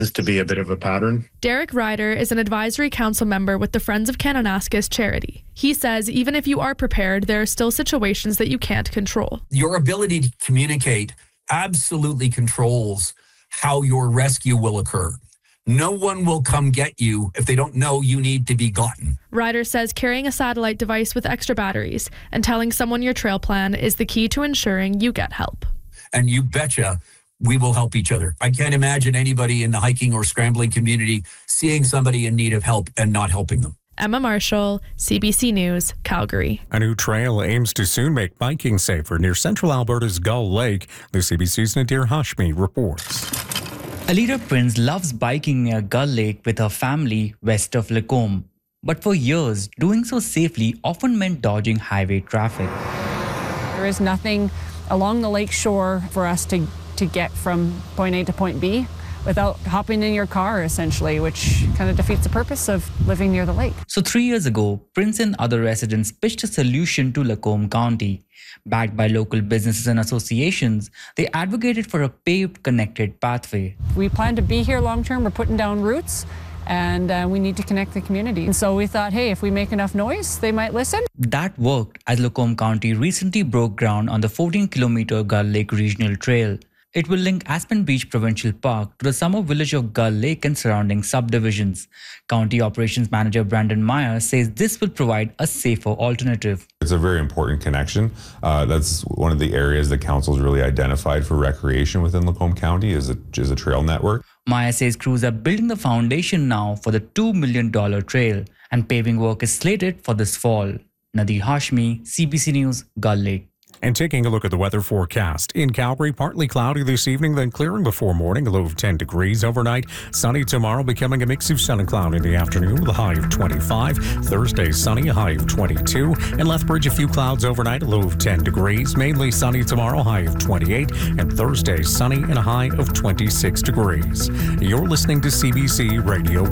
to be a bit of a pattern. Derek Ryder is an advisory council member with the Friends of Kananaskis charity. He says even if you are prepared, there are still situations that you can't control. Your ability to communicate absolutely controls how your rescue will occur. No one will come get you if they don't know you need to be gotten. Ryder says carrying a satellite device with extra batteries and telling someone your trail plan is the key to ensuring you get help. And you betcha we will help each other. I can't imagine anybody in the hiking or scrambling community seeing somebody in need of help and not helping them. Emma Marshall, CBC News, Calgary. A new trail aims to soon make biking safer near central Alberta's Gull Lake. The CBC's Nadir Hashmi reports. Alida Prince loves biking near Gull Lake with her family west of Lacombe. But for years, doing so safely often meant dodging highway traffic. There is nothing along the lake shore for us to get from point A to point B without hopping in your car, essentially, which kind of defeats the purpose of living near the lake. So 3 years ago, Prince and other residents pitched a solution to Lacombe County. Backed by local businesses and associations, they advocated for a paved, connected pathway. We plan to be here long term. We're putting down roots, and we need to connect the community. And so we thought, hey, if we make enough noise, they might listen. That worked as Lacombe County recently broke ground on the 14-kilometer Gull Lake Regional Trail. It will link Aspen Beach Provincial Park to the summer village of Gull Lake and surrounding subdivisions. County Operations Manager Brandon Meyer says this will provide a safer alternative. It's a very important connection. That's one of the areas that council's really identified for recreation within Lacombe County is a trail network. Meyer says crews are building the foundation now for the $2 million trail, and paving work is slated for this fall. Nadir Hashmi, CBC News, Gull Lake. And taking a look at the weather forecast. In Calgary, partly cloudy this evening, then clearing before morning, a low of 10 degrees overnight. Sunny tomorrow, becoming a mix of sun and cloud in the afternoon with a high of 25. Thursday, sunny, a high of 22. In Lethbridge, a few clouds overnight, a low of 10 degrees. Mainly sunny tomorrow, high of 28. And Thursday, sunny and a high of 26 degrees. You're listening to CBC Radio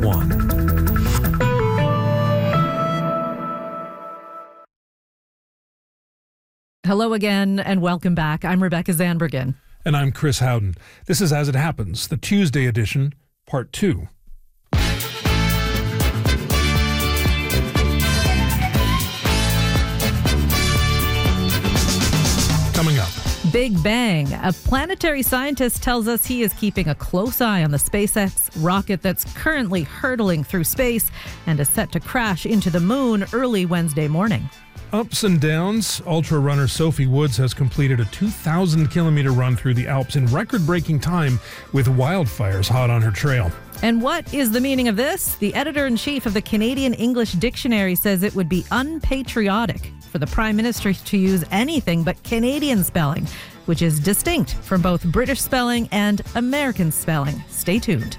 1. Hello again and welcome back. I'm Rebecca Zandbergen. And I'm Chris Howden. This is As It Happens, the Tuesday edition, part 2. Coming up. Big Bang. A planetary scientist tells us he is keeping a close eye on the SpaceX rocket that's currently hurtling through space and is set to crash into the moon early Wednesday morning. Ups and downs. Ultra runner Sophie Woods has completed a 2,000-kilometer run through the Alps in record-breaking time with wildfires hot on her trail. And what is the meaning of this? The editor-in-chief of the Canadian English Dictionary says it would be unpatriotic for the Prime Minister to use anything but Canadian spelling, which is distinct from both British spelling and American spelling. Stay tuned.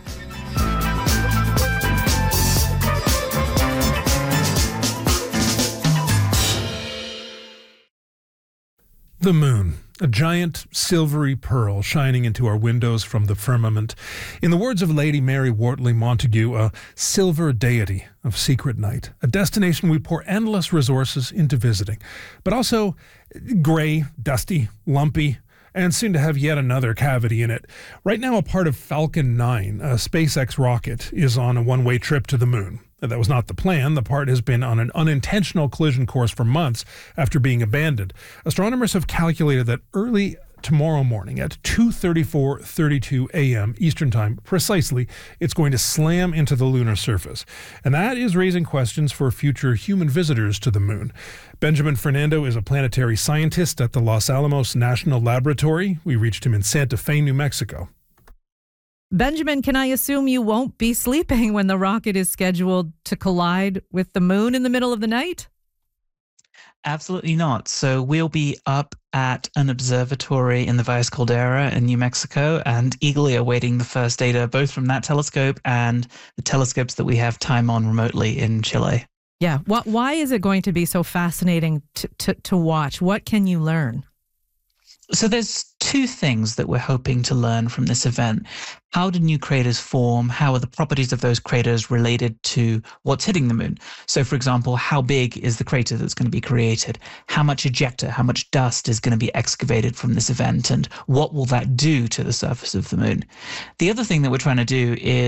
The moon, a giant silvery pearl shining into our windows from the firmament. In the words of Lady Mary Wortley Montagu, a silver deity of secret night, a destination we pour endless resources into visiting, but also gray, dusty, lumpy, and soon to have yet another cavity in it. Right now, a part of Falcon 9, a SpaceX rocket, is on a one-way trip to the moon. That was not the plan. The part has been on an unintentional collision course for months after being abandoned. Astronomers have calculated that early tomorrow morning at 2:34:32 a.m. Eastern Time, precisely, it's going to slam into the lunar surface. And that is raising questions for future human visitors to the moon. Benjamin Fernando is a planetary scientist at the Los Alamos National Laboratory. We reached him in Santa Fe, New Mexico. Benjamin, can I assume you won't be sleeping when the rocket is scheduled to collide with the moon in the middle of the night? Absolutely not. So we'll be up at an observatory in the Valles Caldera in New Mexico and eagerly awaiting the first data, both from that telescope and the telescopes that we have time on remotely in Chile. Yeah. Why is it going to be so fascinating to watch? What can you learn? So there's two things that we're hoping to learn from this event. How do new craters form? How are the properties of those craters related to what's hitting the moon? So, for example, how big is the crater that's going to be created? How much ejecta, how much dust is going to be excavated from this event? And what will that do to the surface of the moon? The other thing that we're trying to do is